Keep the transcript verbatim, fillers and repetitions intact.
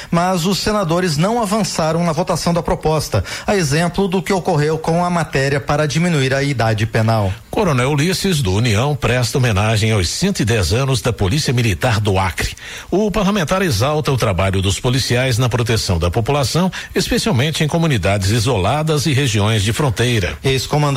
mas os senadores não avançaram na votação da proposta, a exemplo do que ocorreu com a matéria para diminuir a idade penal. Coronel Ulisses, do União, presta homenagem aos cento e dez anos da Polícia Militar do Acre. O parlamentar exalta o trabalho dos policiais na proteção da população, especialmente em comunidades isoladas e regiões de fronteira. Ex-comandante